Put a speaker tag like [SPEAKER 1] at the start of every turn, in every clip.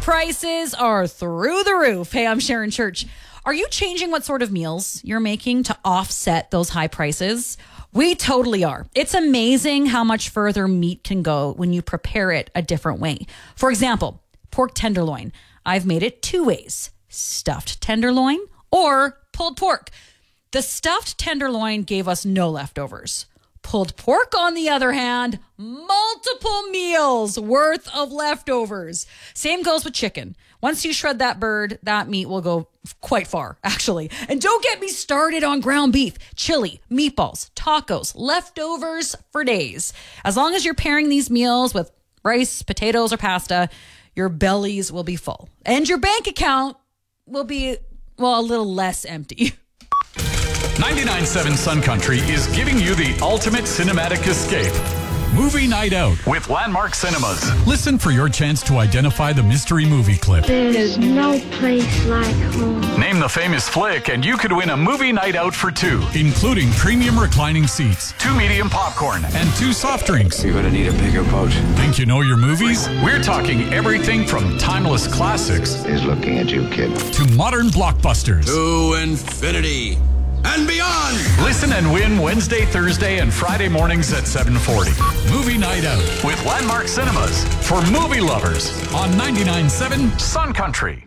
[SPEAKER 1] prices are through the roof. Hey, I'm Sharon Church. Are you changing what sort of meals you're making to offset those high prices? We totally are. It's amazing how much further meat can go when you prepare it a different way. For example, pork tenderloin. I've made it two ways: stuffed tenderloin or pulled pork. The stuffed tenderloin gave us no leftovers. Pulled pork, on the other hand, multiple meals worth of leftovers. Same goes with chicken. Once you shred that bird, that meat will go quite far, actually. And don't get me started on ground beef, chili, meatballs, tacos, leftovers for days. As long as you're pairing these meals with rice, potatoes, or pasta, your bellies will be full. And your bank account will be, well, a little less empty.
[SPEAKER 2] 99.7 Sun Country is giving you the ultimate cinematic escape. Movie Night Out with Landmark Cinemas. Listen for your chance to identify the mystery movie clip.
[SPEAKER 3] There's no place like home.
[SPEAKER 2] Name the famous flick and you could win a movie night out for two, including premium reclining seats, 2 medium popcorn, and 2 soft drinks.
[SPEAKER 4] You're gonna need a bigger boat.
[SPEAKER 2] Think you know your movies? We're talking everything from timeless classics
[SPEAKER 4] He's looking at you, kid.
[SPEAKER 2] to modern blockbusters.
[SPEAKER 5] To infinity and beyond.
[SPEAKER 2] Listen and win Wednesday, Thursday, and Friday mornings at 7:40. Movie Night Out with Landmark Cinemas for movie lovers on 99.7 Sun Country.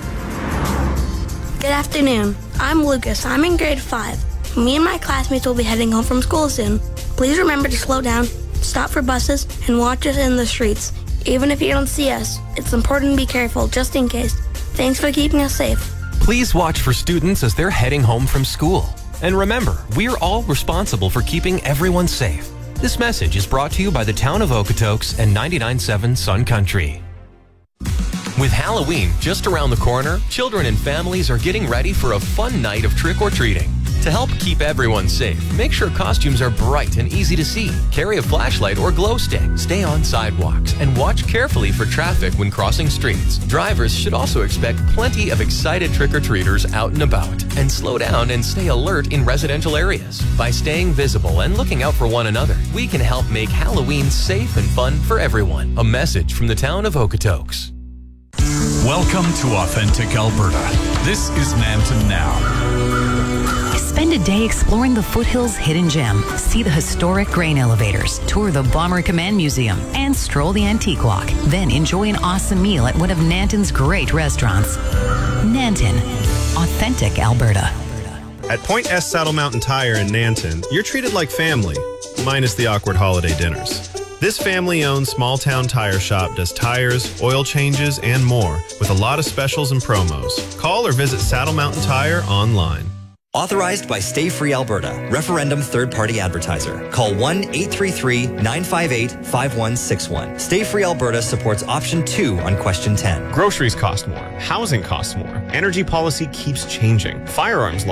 [SPEAKER 6] Good afternoon. I'm Lucas. I'm in grade 5. Me and my classmates will be heading home from school soon. Please remember to slow down, stop for buses, and watch us in the streets. Even if you don't see us, it's important to be careful just in case. Thanks for keeping us safe.
[SPEAKER 7] Please watch for students as they're heading home from school. And remember, we're all responsible for keeping everyone safe. This message is brought to you by the town of Okotoks and 99.7 Sun Country. With Halloween just around the corner, children and families are getting ready for a fun night of trick-or-treating. To help keep everyone safe, make sure costumes are bright and easy to see. Carry a flashlight or glow stick. Stay on sidewalks and watch carefully for traffic when crossing streets. Drivers should also expect plenty of excited trick-or-treaters out and about. And slow down and stay alert in residential areas. By staying visible and looking out for one another, we can help make Halloween safe and fun for everyone. A message from the town of Okotoks.
[SPEAKER 2] Welcome to authentic Alberta. This is Nanton Now.
[SPEAKER 8] Spend a day exploring the foothills' hidden gem. See the historic grain elevators, tour the Bomber Command Museum, and stroll the Antique Walk. Then enjoy an awesome meal at one of Nanton's great restaurants. Nanton, authentic Alberta.
[SPEAKER 9] At Point S Saddle Mountain Tire in Nanton, you're treated like family, minus the awkward holiday dinners. This family-owned small-town tire shop does tires, oil changes, and more, with a lot of specials and promos. Call or visit Saddle Mountain Tire online.
[SPEAKER 10] Authorized by Stay Free Alberta. Referendum third-party advertiser. Call 1-833-958-5161. Stay Free Alberta supports option 2 on question 10.
[SPEAKER 9] Groceries cost more. Housing costs more. Energy policy keeps changing. Firearms